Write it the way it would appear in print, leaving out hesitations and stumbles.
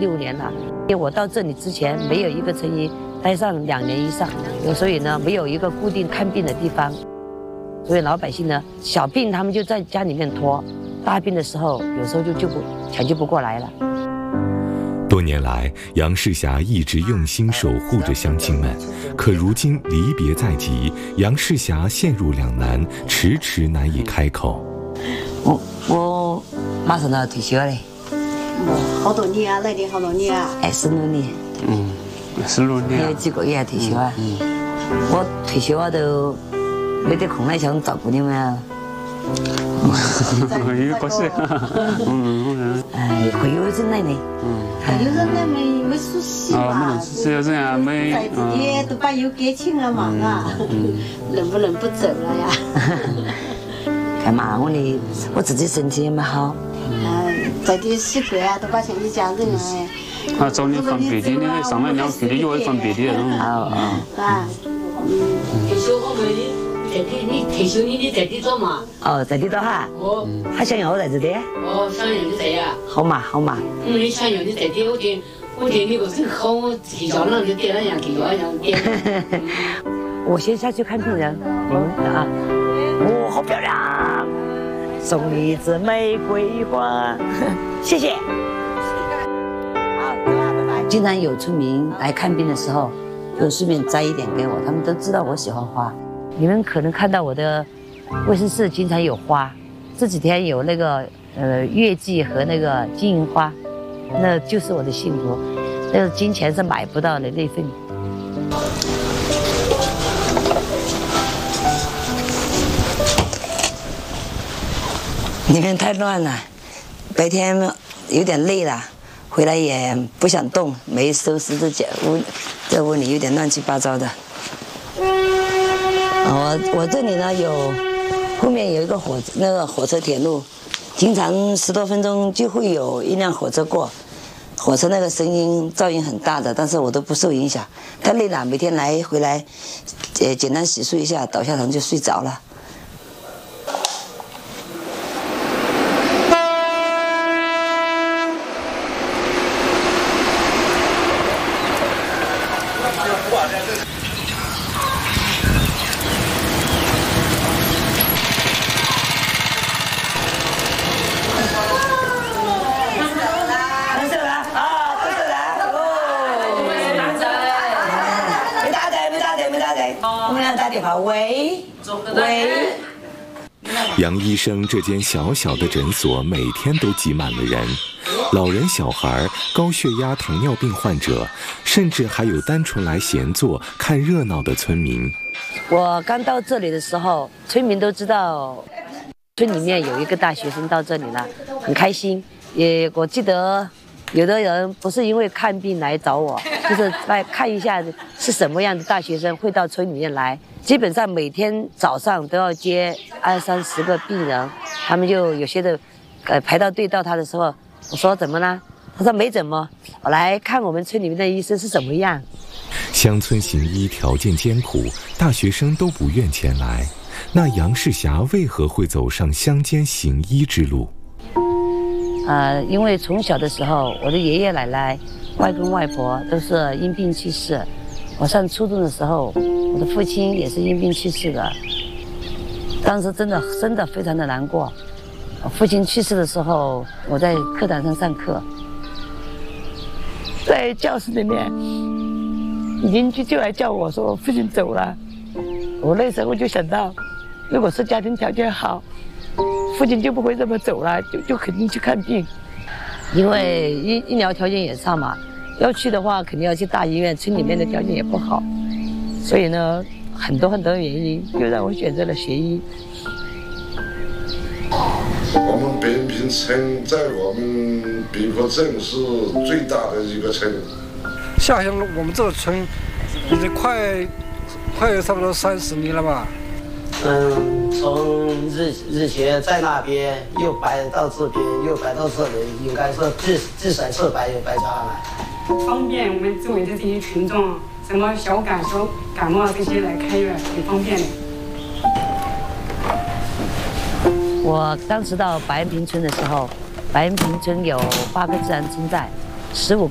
6年了。因为我到这里之前，没有一个成医待上2年以上，所以呢，没有一个固定看病的地方。所以老百姓呢，小病他们就在家里面拖，大病的时候有时候就抢救不过来了。 多年来，杨世霞一直用心守护着乡亲们，可如今离别在即，杨世霞陷入两难，迟迟难以开口。 我马上都要退休了。 好多年啊，来的好多年啊 ，26年。 26年。 还有几个月退休啊？我退休啊都没得空来想照顾你们啊。 有可惜。 会有人来的。 有人来没出息嘛？ 是有人啊没。 在自己都把有感情了忙啊，能不能不走了呀？ 干嘛？我自己身体也没好。 在地习惯啊，都把像一家人哎。 找你放别的，你上来2别的药放别的那种。 啊。 退休我们你退休你在地做嘛？ 在地做哈。他想要我在这里。 想要你在呀。好嘛。 你想要你在地，我见你个人好，我提交了就点了样，提交一样点。 我先下去看病人。好漂亮！送你一支玫瑰花，谢谢。好，拜拜。经常有村民来看病的时候，就顺便摘一点给我，他们都知道我喜欢花。你们可能看到我的卫生室经常有花，这几天有那个月季和那个金银花，那就是我的幸福，那个金钱是买不到的那份。里面太乱了，白天有点累了，回来也不想动，没收拾这屋里有点乱七八糟的。我这里呢后面有一个火车铁路，经常10多分钟就会有一辆火车过，火车那个声音噪音很大的，但是我都不受影响。太累了，每天回来，简单洗漱一下，倒下床就睡着了。喂。 杨医生这间小小的诊所每天都挤满了人，老人、小孩、高血压、糖尿病患者，甚至还有单纯来闲坐看热闹的村民。 我刚到这里的时候，村民都知道村里面有一个大学生到这里了，很开心。我记得有的人不是因为看病来找我，就是来看一下是什么样的大学生会到村里面来。基本上每天早上都要接20-30个病人，他们就有些的排到队到他的时候，我说怎么了？他说没怎么，我来看我们村里面的医生是什么样。 乡村行医条件艰苦，大学生都不愿前来。那杨世霞为何会走上乡间行医之路？ 因为从小的时候，我的爷爷奶奶、外公外婆都是因病去世。我上初中的时候，我的父亲也是因病去世的。当时真的非常的难过。我父亲去世的时候，我在课堂上上课，在教室里面，邻居就来叫我说我父亲走了。我那时候就想到，如果是家庭条件好，父亲就不会这么走了，就肯定去看病，因为医疗条件也差嘛。要去的话，肯定要去大医院，村里面的条件也不好，所以呢，很多原因就让我选择了学医。 我们白云坪村在我们滨河镇是最大的一个村。 下乡我们这个村已经快有差不多30年了吧。 从日前在那边又摆到这边，又摆到这里，应该说至少是摆下来。 方便我们周围的这些群众，什么小感冒这些来开院，挺方便的。 我当时到白云坪村的时候，白云坪村有8个自然村在，15